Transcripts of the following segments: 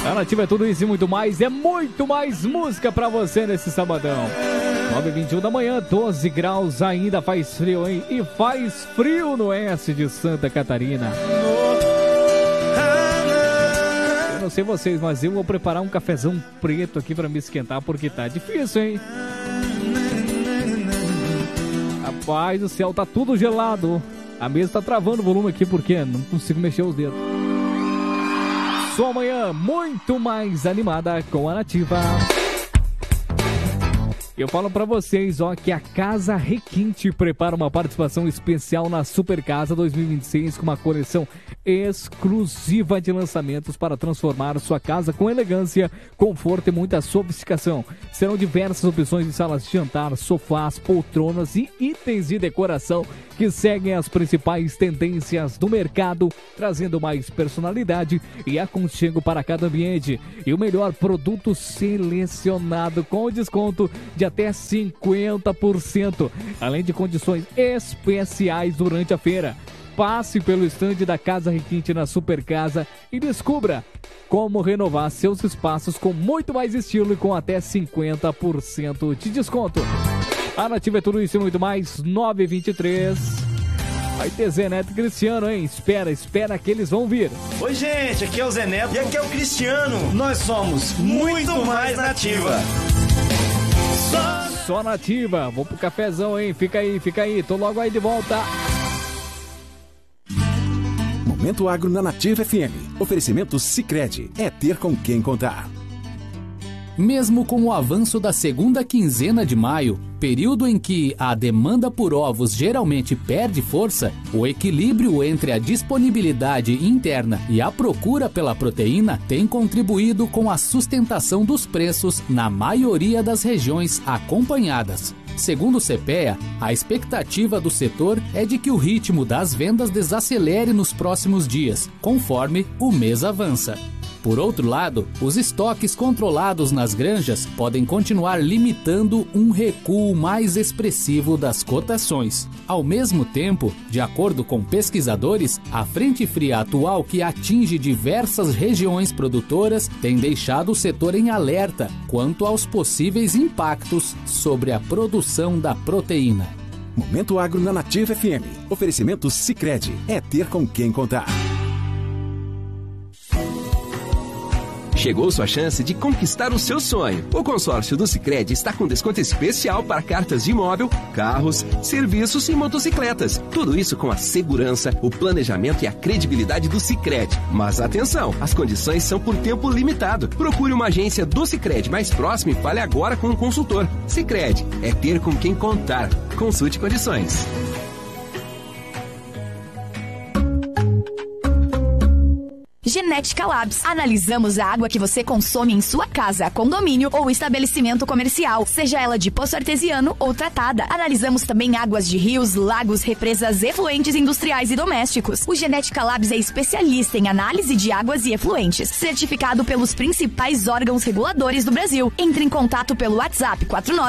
A Nativa é tudo isso e muito mais. É muito mais música pra você nesse sabadão. 9h21 da manhã, 12 graus, ainda faz frio, hein? E faz frio no oeste de Santa Catarina. Eu não sei vocês, mas eu vou preparar um cafezão preto aqui pra me esquentar, porque tá difícil, hein? Rapaz, o céu tá tudo gelado. A mesa tá travando o volume aqui porque não consigo mexer os dedos. Sua manhã muito mais animada com a Nativa. Eu falo pra vocês, ó, que a Casa Requinte prepara uma participação especial na Super Casa 2026 com uma coleção exclusiva de lançamentos para transformar sua casa com elegância, conforto e muita sofisticação. Serão diversas opções de salas de jantar, sofás, poltronas e itens de decoração que seguem as principais tendências do mercado, trazendo mais personalidade e aconchego para cada ambiente. E o melhor produto selecionado com desconto de até 50%, além de condições especiais durante a feira. Passe pelo estande da Casa Requinte na Super Casa e descubra como renovar seus espaços com muito mais estilo e com até 50% de desconto. A Nativa é tudo isso e muito mais, 9h23. Vai ter Zé Neto e Cristiano, hein? Espera que eles vão vir. Oi, gente, aqui é o Zé Neto e aqui é o Cristiano. Nós somos muito mais Nativa. Só Nativa. Vou pro cafezão, hein? Fica aí. Tô logo aí de volta. Momento Agro na Nativa FM. Oferecimento Sicredi. É ter com quem contar. Mesmo com o avanço da segunda quinzena de maio, período em que a demanda por ovos geralmente perde força, o equilíbrio entre a disponibilidade interna e a procura pela proteína tem contribuído com a sustentação dos preços na maioria das regiões acompanhadas. Segundo o CPEA, a expectativa do setor é de que o ritmo das vendas desacelere nos próximos dias, conforme o mês avança. Por outro lado, os estoques controlados nas granjas podem continuar limitando um recuo mais expressivo das cotações. Ao mesmo tempo, de acordo com pesquisadores, a frente fria atual que atinge diversas regiões produtoras tem deixado o setor em alerta quanto aos possíveis impactos sobre a produção da proteína. Momento Agro na Nativa FM. Oferecimento Sicredi. É ter com quem contar. Chegou sua chance de conquistar o seu sonho. O consórcio do Sicredi está com desconto especial para cartas de imóvel, carros, serviços e motocicletas. Tudo isso com a segurança, o planejamento e a credibilidade do Sicredi. Mas atenção, as condições são por tempo limitado. Procure uma agência do Sicredi mais próxima e fale agora com um consultor. Sicredi é ter com quem contar. Consulte condições. Genética Labs. Analisamos a água que você consome em sua casa, condomínio ou estabelecimento comercial, seja ela de poço artesiano ou tratada. Analisamos também águas de rios, lagos, represas, efluentes industriais e domésticos. O Genética Labs é especialista em análise de águas e efluentes, certificado pelos principais órgãos reguladores do Brasil. Entre em contato pelo WhatsApp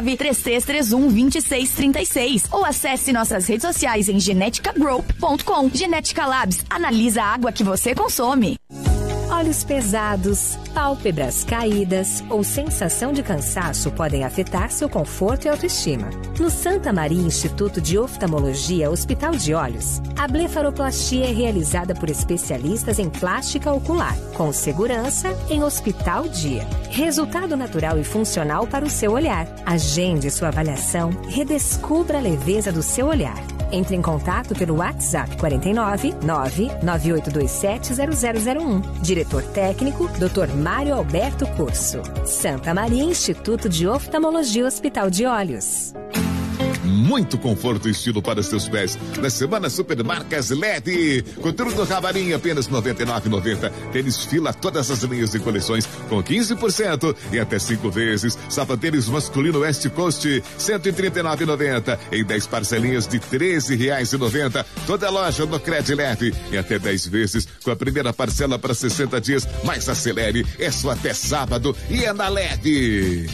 49-3331-2636 ou acesse nossas redes sociais em geneticagroup.com. Genética Labs. Analisa a água que você consome. Olhos pesados, pálpebras caídas ou sensação de cansaço podem afetar seu conforto e autoestima. No Santa Maria Instituto de Oftalmologia Hospital de Olhos, a blefaroplastia é realizada por especialistas em plástica ocular, com segurança em Hospital Dia. Resultado natural e funcional para o seu olhar. Agende sua avaliação, redescubra a leveza do seu olhar. Entre em contato pelo WhatsApp 49 99827 0001. Diretor técnico, Dr. Mário Alberto Curso. Santa Maria Instituto de Oftalmologia Hospital de Olhos. Muito conforto e estilo para seus pés. Na semana Supermarcas LED. Coturno do Ravarim, apenas R$ 99,90. Tênis Fila, todas as linhas e coleções com 15% e até 5 vezes. Sapatênis masculino West Coast, R$ 139,90. Em 10 parcelinhas de R$ 13,90. Toda loja no Cred Leve. E até 10 vezes com a primeira parcela para 60 dias. Mas acelere, é só até sábado e é na LED.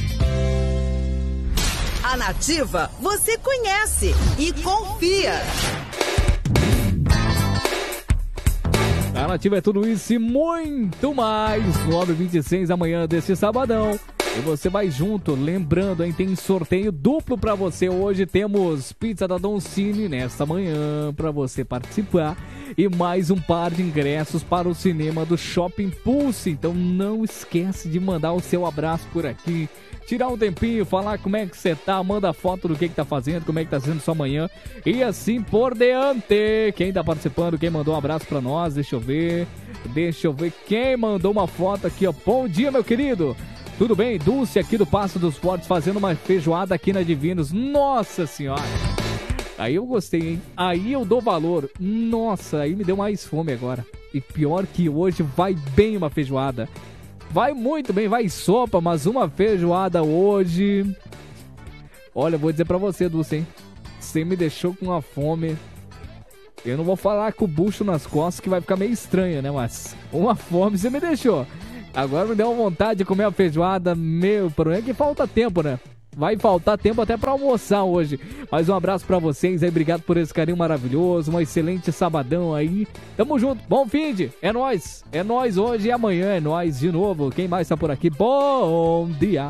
A Nativa você conhece e confia. A Nativa é tudo isso e muito mais. 9h26 amanhã desse sabadão. E você vai junto, lembrando, hein, tem sorteio duplo pra você. Hoje temos pizza da Don Cine nesta manhã pra você participar. E mais um par de ingressos para o cinema do Shopping Pulse. Então não esquece de mandar o seu abraço por aqui. Tirar um tempinho, falar como é que você tá, manda foto do que tá fazendo, como é que tá sendo sua manhã. E assim por diante. Quem tá participando, quem mandou um abraço pra nós, deixa eu ver quem mandou uma foto aqui, ó. Bom dia, meu querido. Tudo bem? Dulce aqui do Passo dos Fortes fazendo uma feijoada aqui na Divinos. Nossa senhora! Aí eu gostei, hein? Aí eu dou valor. Nossa, aí me deu mais fome agora. E pior que hoje vai bem uma feijoada. Vai muito bem, vai sopa, mas uma feijoada hoje... Olha, eu vou dizer pra você, Dulce, hein? Você me deixou com uma fome. Eu não vou falar com o bucho nas costas, que vai ficar meio estranho, né? Mas uma fome você me deixou. Agora me deu uma vontade de comer uma feijoada. Meu, problema é que falta tempo, né? Vai faltar tempo até pra almoçar hoje. Mas um abraço pra vocês aí, obrigado por esse carinho maravilhoso. Um excelente sabadão aí. Tamo junto, bom finde. É nóis hoje e amanhã é nóis de novo. Quem mais tá por aqui? Bom dia.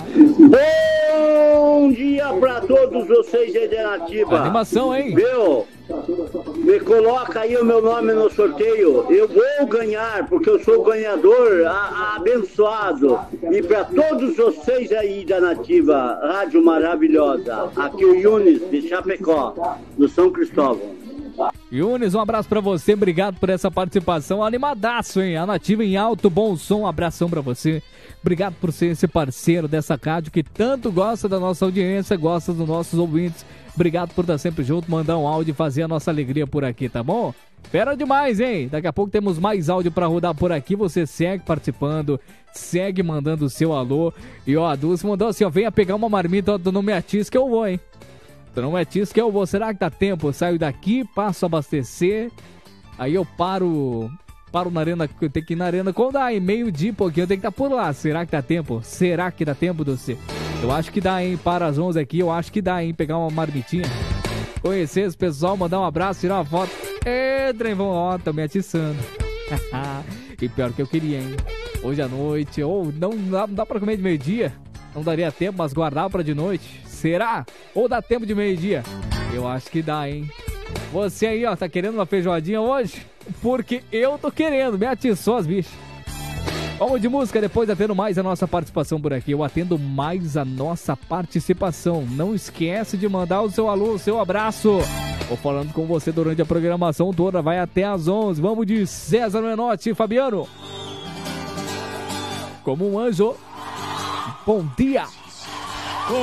Bom dia pra todos vocês aí da Nativa. Animação, hein? Meu, me coloca aí o meu nome no sorteio. Eu vou ganhar, porque eu sou o ganhador abençoado. E pra todos vocês aí da Nativa, rádio maravilhosa. Aqui o Yunis de Chapecó, do São Cristóvão. Yunis, um abraço pra você, obrigado por essa participação, animadaço, hein? A Nativa em alto, bom som, um abração pra você. Obrigado por ser esse parceiro dessa rádio que tanto gosta da nossa audiência, gosta dos nossos ouvintes. Obrigado por estar sempre junto, mandar um áudio e fazer a nossa alegria por aqui, tá bom? Fera demais, hein? Daqui a pouco temos mais áudio pra rodar por aqui, você segue participando, segue mandando o seu alô. E ó, a Dulce mandou assim, ó, venha pegar uma marmita do Não Me Atis que eu vou, hein? Do Não Me Atis que eu vou, será que dá tempo? Eu saio daqui, passo a abastecer, aí eu paro na arena, eu tenho que ir na arena, quando dá aí, meio-dia, pouquinho, eu tenho que estar por lá. Será que dá tempo? Será que dá tempo, Dulce? Eu acho que dá, hein? Para as 11 aqui, eu acho que dá, hein? Pegar uma marmitinha, conhecer esse pessoal, mandar um abraço, tirar uma foto. Entrem, vão, ó, tô me atiçando. E pior que eu queria, hein? Hoje à noite, ou não dá pra comer de meio-dia? Não daria tempo, mas guardar pra de noite? Será? Ou dá tempo de meio-dia? Eu acho que dá, hein? Você aí, ó, tá querendo uma feijoadinha hoje? Porque eu tô querendo, me atiçou as bichas. Vamos de música, depois atendo mais a nossa participação por aqui. Eu atendo mais a nossa participação. Não esquece de mandar o seu alô, o seu abraço. Vou falando com você durante a programação toda, vai até às 11. Vamos de César Menotti e Fabiano. Como um anjo. Bom dia.